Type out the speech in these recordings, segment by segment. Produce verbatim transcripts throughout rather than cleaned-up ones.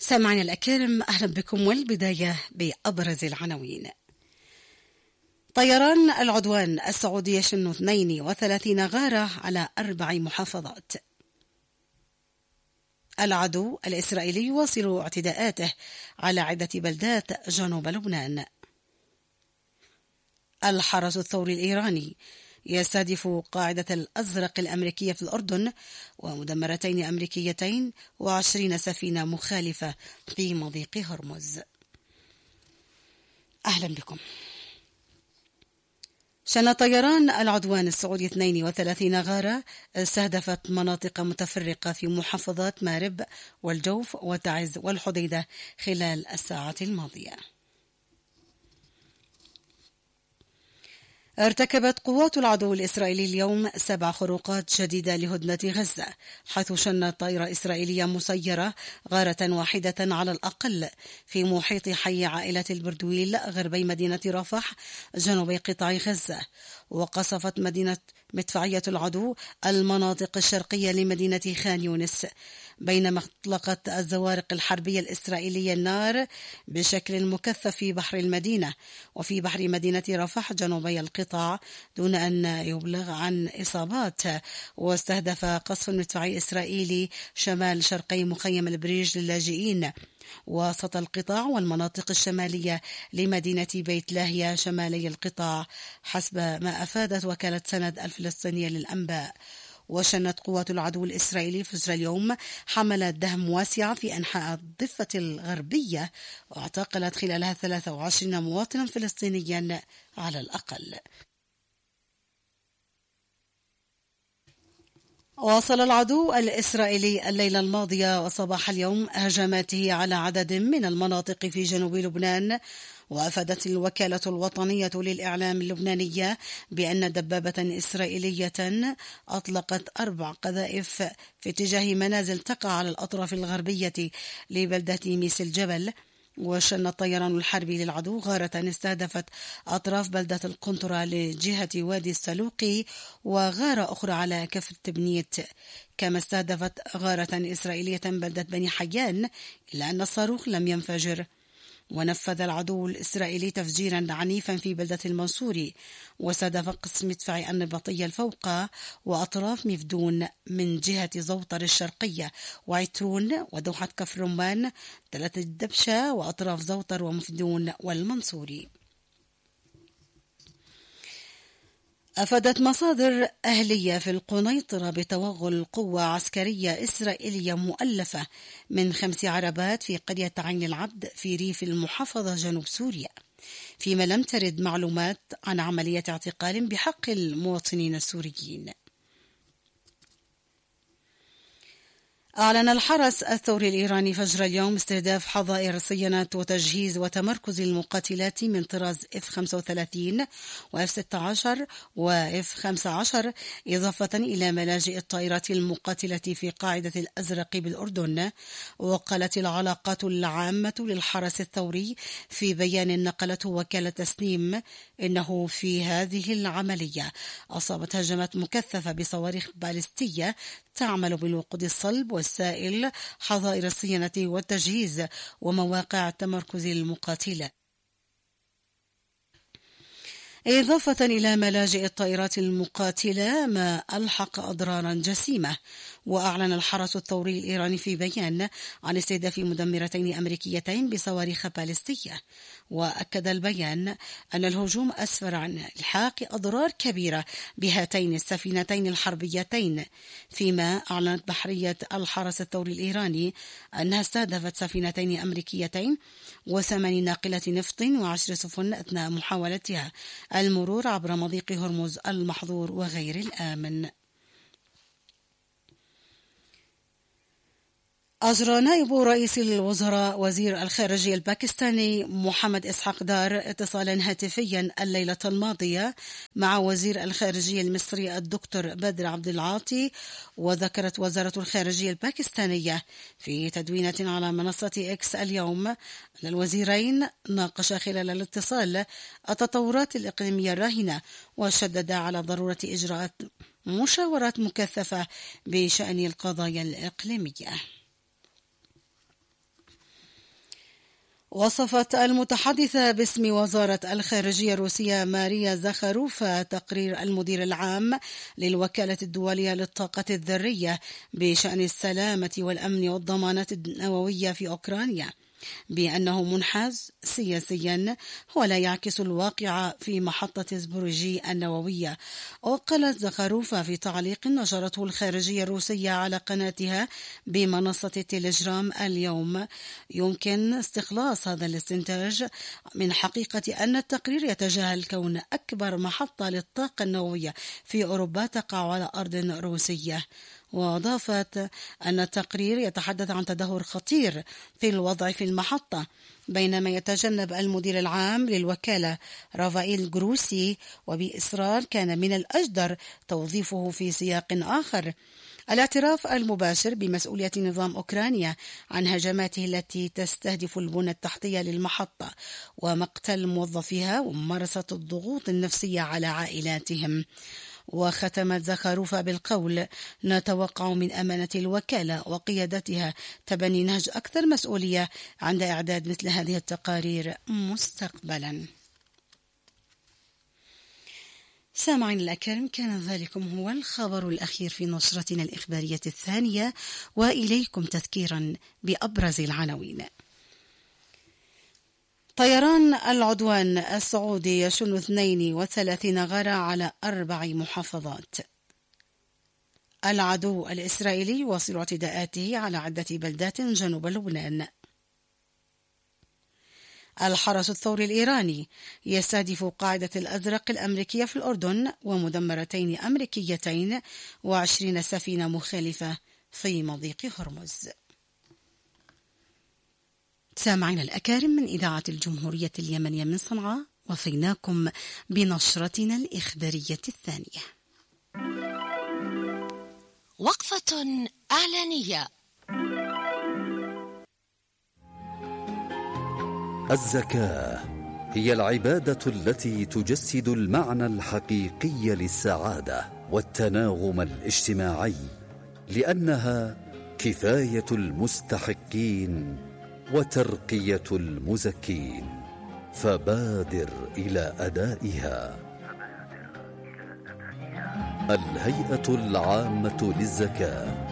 سامعين الأكارم، أهلا بكم، والبداية بأبرز العناوين. طيران العدوان السعودي يشن اثنين وثلاثين غارة على أربع محافظات. العدو الإسرائيلي يواصل اعتداءاته على عدة بلدات جنوب لبنان. الحرس الثوري الإيراني يستهدف قاعدة الأزرق الأمريكية في الأردن ومدمرتين أمريكيتين وعشرين سفينة مخالفة في مضيق هرمز. أهلا بكم. شن طيران العدوان السعودي اثنين وثلاثين غارة استهدفت مناطق متفرقة في محافظات مارب والجوف وتعز والحديدة خلال الساعة الماضية. ارتكبت قوات العدو الإسرائيلي اليوم سبع خروقات جديدة لهدنة غزة، حيث شنت طائرة إسرائيلية مسيرة غارة واحدة على الأقل في محيط حي عائلة البردويل غربي مدينة رفح جنوبي قطاع غزة، وقصفت مدينة مدفعية العدو المناطق الشرقية لمدينة خان يونس، بينما اطلقت الزوارق الحربية الإسرائيلية النار بشكل مكثف في بحر المدينة وفي بحر مدينة رفح جنوبي القطاع دون أن يبلغ عن إصابات. واستهدف قصف مدفعي إسرائيلي شمال شرقي مخيم البريج للاجئين وسط القطاع والمناطق الشمالية لمدينة بيت لاهيا شمالي القطاع، حسب ما أفادت وكالة سند الفلسطينية للأنباء. وشنت قوات العدو الإسرائيلي فجر اليوم حملات دهم واسعة في أنحاء الضفة الغربية، واعتقلت خلالها ثلاثة وعشرين مواطنا فلسطينيا على الأقل. واصل العدو الإسرائيلي الليلة الماضية وصباح اليوم هجماته على عدد من المناطق في جنوب لبنان، وأفادت الوكالة الوطنية للإعلام اللبنانية بأن دبابة إسرائيلية أطلقت أربع قذائف في اتجاه منازل تقع على الأطراف الغربية لبلدة ميس الجبل. وشن الطيران الحربي للعدو غارة استهدفت أطراف بلدة القنطرة لجهة وادي السلوقي وغارة أخرى على كفر تبنيت، كما استهدفت غارة إسرائيلية بلدة بني حيان إلا أن الصاروخ لم ينفجر. ونفذ العدو الإسرائيلي تفجيرا عنيفا في بلدة المنصوري، واستهدف قسم مدفعي النبطية الفوقة وأطراف مفدون من جهة زوطر الشرقية وعترون ودوحة كفر رمان تلة الدبشة وأطراف زوطر ومفدون والمنصوري. أفادت مصادر أهلية في القنيطرة بتوغل قوة عسكرية إسرائيلية مؤلفة من خمس عربات في قرية عين العبد في ريف المحافظة جنوب سوريا، فيما لم ترد معلومات عن عملية اعتقال بحق المواطنين السوريين. أعلن الحرس الثوري الإيراني فجر اليوم استهداف حظائر صيانة وتجهيز وتمركز المقاتلات من طراز إف خمسة وثلاثين وإف ستة عشر وإف خمسة عشر، إضافة إلى ملاجئ الطائرات المقاتلة في قاعدة الأزرق بالأردن. وقالت العلاقات العامة للحرس الثوري في بيان نقلته وكالة تسنيم إنه في هذه العملية أصابت هجمات مكثفة بصواريخ باليستية تعمل بالوقود الصلب والسائل حظائر الصيانة والتجهيز ومواقع التمركز المقاتلة، إضافة إلى ملاجئ الطائرات المقاتلة، ما ألحق أضرارا جسيمة. وأعلن الحرس الثوري الإيراني في بيان عن استهداف مدمرتين أمريكيتين بصواريخ باليستية. وأكد البيان أن الهجوم أسفر عن إلحاق أضرار كبيرة بهاتين السفينتين الحربيتين، فيما أعلنت بحرية الحرس الثوري الإيراني أنها استهدفت سفينتين أمريكيتين وثمان ناقلة نفط وعشر سفن أثناء محاولتها المرور عبر مضيق هرمز المحظور وغير الآمن. أجرى نائب رئيس الوزراء وزير الخارجية الباكستاني محمد إسحاق دار اتصالا هاتفيا الليلة الماضية مع وزير الخارجية المصري الدكتور بدر عبد العاطي. وذكرت وزارة الخارجية الباكستانية في تدوينة على منصة إكس اليوم أن الوزيرين ناقشا خلال الاتصال التطورات الإقليمية الراهنة، وشددا على ضرورة إجراء مشاورات مكثفة بشأن القضايا الإقليمية. وصفت المتحدثة باسم وزارة الخارجية الروسية ماريا زخاروفا تقرير المدير العام للوكالة الدولية للطاقة الذرية بشأن السلامة والأمن والضمانات النووية في أوكرانيا بأنه منحاز سياسيا ولا يعكس الواقع في محطة زبوريجي النووية. وقالت زخاروفا في تعليق نشرته الخارجية الروسية على قناتها بمنصة التليجرام اليوم: يمكن استخلاص هذا الاستنتاج من حقيقة أن التقرير يتجاهل كون أكبر محطة للطاقة النووية في أوروبا تقع على أرض روسية. وأضافت أن التقرير يتحدث عن تدهور خطير في الوضع في المحطة، بينما يتجنب المدير العام للوكالة رافائيل جروسي وبإصرار كان من الأجدر توظيفه في سياق آخر الاعتراف المباشر بمسؤولية نظام أوكرانيا عن هجماته التي تستهدف البنى التحتية للمحطة ومقتل موظفيها وممارسة الضغوط النفسية على عائلاتهم. وختمت زخاروفا بالقول: نتوقع من أمانة الوكالة وقيادتها تبني نهج أكثر مسؤولية عند إعداد مثل هذه التقارير مستقبلا. سامعين الأكارم، كان ذلكم هو الخبر الأخير في نشرتنا الإخبارية الثانية، وإليكم تذكيرا بأبرز العناوين. طيران العدوان السعودي يشن اثنين وثلاثين غارة على أربع محافظات. العدو الإسرائيلي يواصل اعتداءاته على عدة بلدات جنوب لبنان. الحرس الثوري الإيراني يستهدف قاعدة الأزرق الأمريكية في الأردن ومدمرتين أمريكيتين وعشرين سفينة مخالفة في مضيق هرمز. سامعين الأكارم من إذاعة الجمهورية اليمنية من صنعاء، وفيناكم بنشرتنا الإخبارية الثانية. وقفة إعلانية. الزكاة هي العبادة التي تجسد المعنى الحقيقي للسعادة والتناغم الاجتماعي، لأنها كفاية المستحقين وترقية المزكين، فبادر إلى أدائها. الهيئة العامة للزكاة.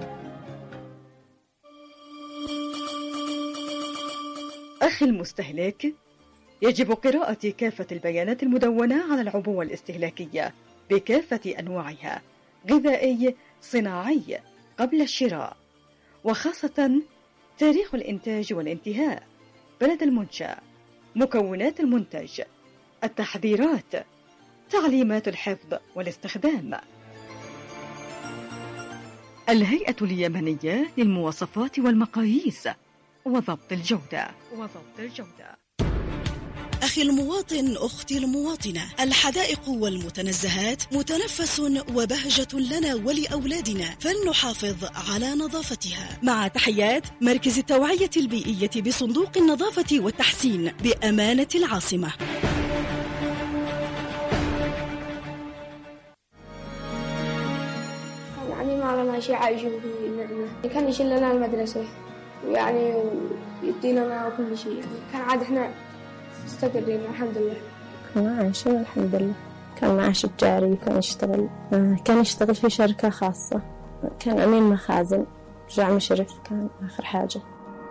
أخي المستهلك، يجب قراءة كافة البيانات المدونة على العبوة الاستهلاكية بكافة أنواعها، غذائي صناعي، قبل الشراء، وخاصة تاريخ الإنتاج والانتهاء، بلد المنشأ، مكونات المنتج، التحذيرات، تعليمات الحفظ والاستخدام. الهيئة اليمنية للمواصفات والمقاييس وضبط الجودة وضبط الجودة. أخي المواطن، أختي المواطنة، الحدائق والمتنزهات متنفس وبهجة لنا ولأولادنا، فلنحافظ على نظافتها. مع تحيات مركز التوعية البيئية بصندوق النظافة والتحسين بأمانة العاصمة. يعني ما لنا شيء عايشين في النعمة، كان يشيل لنا المدرسة ويعني يدينا كل شيء، يعني كان عاد احنا مستقرين الحمد لله. كان عايشين الحمد لله. كان معاش تجاري، كان يشتغل كان يشتغل في شركة خاصة، كان أمين مخازن، رجع مشرف، كان آخر حاجة.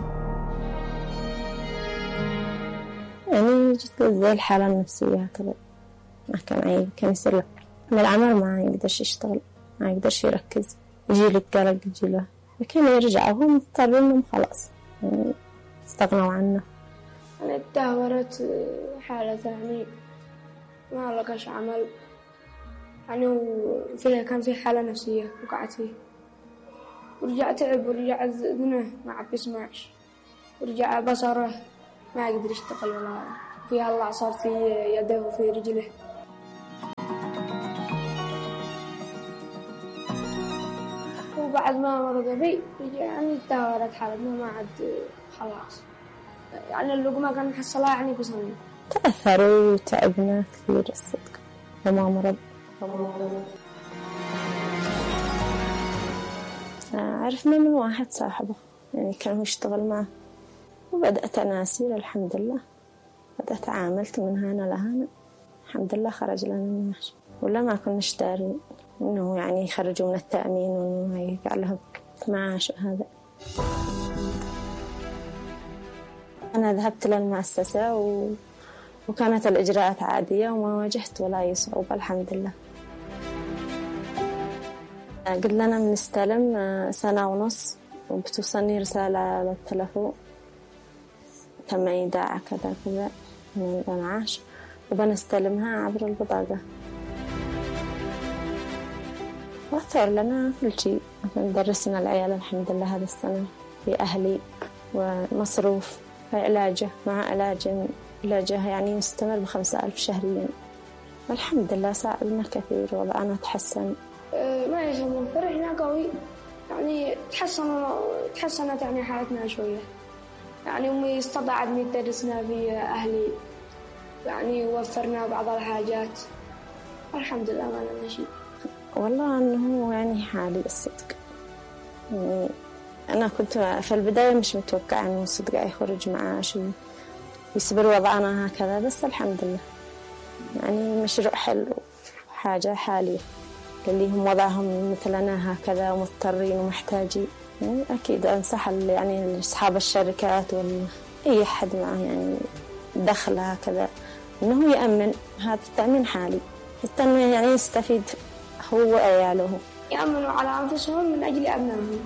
يعني جت زي الحالة النفسية هكذا، ما كان عيب، كان يصير له من العمل ما يقدرش يشتغل، ما يقدرش يركز، يجي له قلق، يجي له، لكن يرجع وهو مضطر إنهم خلاص يعني استغنوا عنه. أنا تدهورت حالة يعني ما لقاش عمل، يعني وفيها كان في حالة نفسية وقعت فيه، ورجع تعب، ورجع ذنه ما عاد بيسمعش، ورجع بصره ما يقدر يشتغل ولا فيها الله صار في يده وفي رجله. وبعد ما مرض بي رجع يعني تدهورت حالتنا، ما عاد خلاص يعني اللقمة كان محصلها يعني بصميم. تأثروا وتعبنا كثير الصدق وما مرض. عرفنا من واحد صاحبه يعني كان يشتغل معه، وبدأت أنا أسير الحمد لله، بدأت عاملت من هنا لهنا الحمد لله خرج لنا المعاش. ولا ما كناش دارين إنه يعني يخرجوا من التأمين وإنه يقع لهم معاش وهذا. أنا ذهبت للمؤسسة و... وكانت الإجراءات عادية وما واجهت ولا أي صعوبة الحمد لله. قلنا بنستلم سنة ونص وبتوصلني رسالة على التلفون تم إيداع كذا كذا من المعاش وبنستلمها عبر البطاقة. وفر لنا كل شيء، درسنا العيال الحمد لله هذا السنة في أهلي ومصروف في علاجه مع علاج علاجه يعني مستمر بخمسة ألف شهريا. الحمد لله ساعدنا كثير وضعنا تحسن. ما يسمون فرحنا قوي يعني تحسن تحسنت يعني حالتنا شوية. يعني أمي استطاعت أن تدرسنا في أهلي يعني وفرنا بعض الحاجات الحمد لله ما لنا شيء. والله أنه يعني حالي الصدق يعني أنا كنت في البداية مش متوقعة أنه صدق يخرج معاش ويصبر وضعنا هكذا، بس الحمد لله يعني مشروع حلو حاجة حالية اللي هم وضعهم مثلنا هكذا ومضطرين ومحتاجين. يعني أكيد أنصح يعني أصحاب الشركات ولا أي أحد معه يعني دخل هكذا إنه يأمن هذا التأمين حالي حتى إنه يعني يستفيد هو وعياله، يأمنوا على أنفسهم من أجل أبنائهم.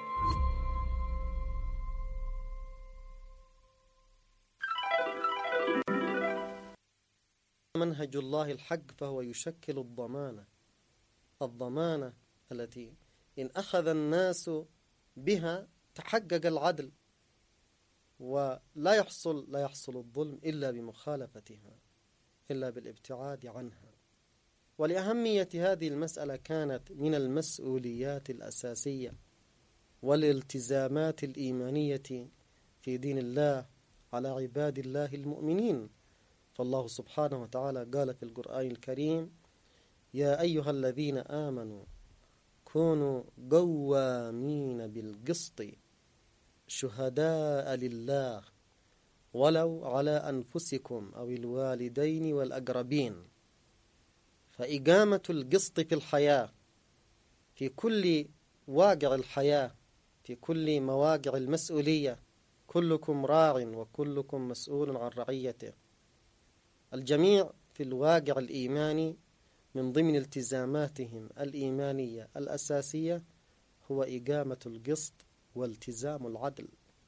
منهج الله الحق فهو يشكل الضمانة، الضمانة التي إن أخذ الناس بها تحقق العدل، ولا يحصل لا يحصل الظلم إلا بمخالفتها، إلا بالابتعاد عنها. ولأهمية هذه المسألة كانت من المسؤوليات الأساسية والالتزامات الإيمانية في دين الله على عباد الله المؤمنين. فالله سبحانه وتعالى قال في القرآن الكريم: يا أيها الذين آمنوا كونوا قوامين بالقسط شهداء لله ولو على أنفسكم أو الوالدين والأقربين. فإقامة القسط في الحياة في كل واقع الحياة في كل مواقع المسؤولية، كلكم راع وكلكم مسؤول عن رعيته. الجميع في الواقع الإيماني من ضمن التزاماتهم الإيمانية الأساسية هو إقامة القسط والتزام العدل،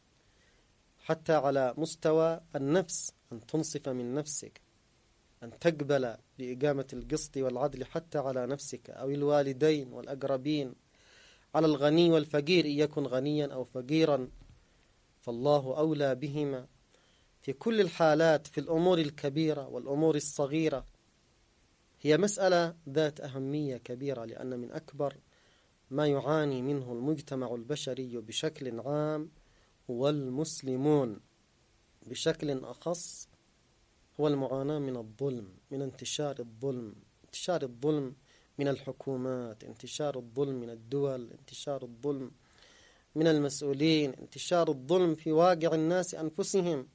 حتى على مستوى النفس أن تنصف من نفسك، أن تقبل بإقامة القسط والعدل حتى على نفسك أو الوالدين والأقربين، على الغني والفقير إن يكن غنيا أو فقيرا فالله أولى بهما في كل الحالات، في الأمور الكبيرة والأمور الصغيرة. هي مسألة ذات أهمية كبيرة، لأن من أكبر ما يعاني منه المجتمع البشري بشكل عام والمسلمون بشكل أخص هو المعاناة من الظلم، من انتشار الظلم، انتشار الظلم من الحكومات، انتشار الظلم من الدول، انتشار الظلم من المسؤولين، انتشار الظلم في واقع الناس أنفسهم.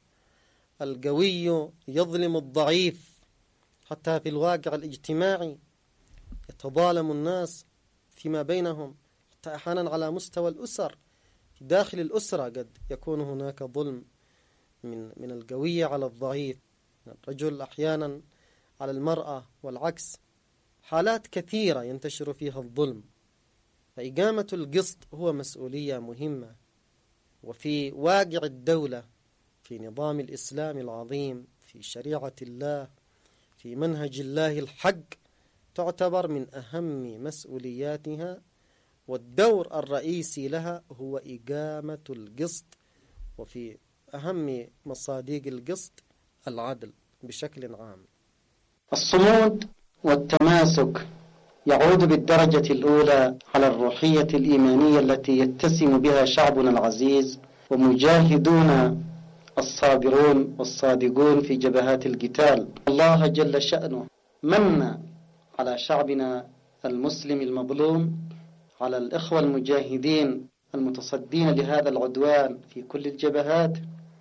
القوي يظلم الضعيف، حتى في الواقع الاجتماعي يتظالم الناس فيما بينهم، حتى أحيانا على مستوى الأسر، في داخل الأسرة قد يكون هناك ظلم من من القوي على الضعيف، الرجل أحيانا على المرأة والعكس. حالات كثيرة ينتشر فيها الظلم. فإقامة القسط هو مسؤولية مهمة، وفي واقع الدولة، في نظام الإسلام العظيم، في شريعة الله، في منهج الله الحق، تعتبر من أهم مسؤولياتها، والدور الرئيسي لها هو إقامة القسط، وفي أهم مصادق القسط العدل بشكل عام. الصمود والتماسك يعود بالدرجة الأولى على الروحية الإيمانية التي يتسم بها شعبنا العزيز ومجاهدون الصابرون والصادقون في جبهات القتال. الله جل شأنه من على شعبنا المسلم المظلوم، على الإخوة المجاهدين المتصدين لهذا العدوان في كل الجبهات،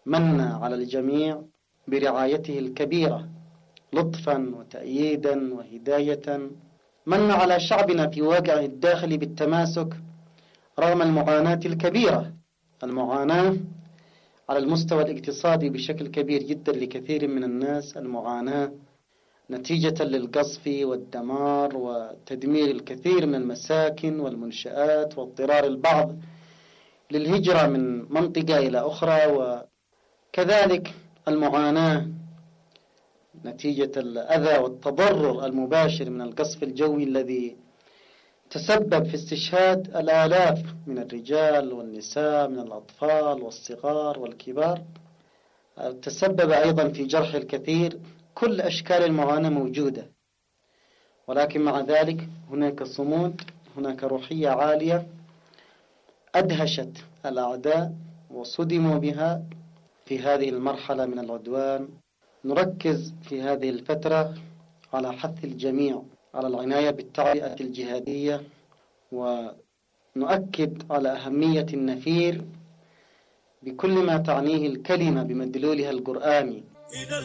من على الجميع برعايته الكبيرة لطفا وتأييدا وهداية، من على شعبنا في واقعه الداخلي بالتماسك رغم المعاناة الكبيرة، المعاناة على المستوى الاقتصادي بشكل كبير جدا لكثير من الناس، المعاناة نتيجة للقصف والدمار وتدمير الكثير من المساكن والمنشآت واضطرار البعض للهجرة من منطقة إلى أخرى، وكذلك المعاناة نتيجة الأذى والتضرر المباشر من القصف الجوي الذي تسبب في استشهاد الآلاف من الرجال والنساء، من الأطفال والصغار والكبار، تسبب أيضا في جرح الكثير. كل أشكال المعاناة موجودة، ولكن مع ذلك هناك صمود، هناك روحية عالية أدهشت الأعداء وصدموا بها في هذه المرحلة من العدوان. نركز في هذه الفترة على حث الجميع على العناية بالتعبئة الجهادية، ونؤكد على أهمية النفير بكل ما تعنيه الكلمة بمدلولها القرآني.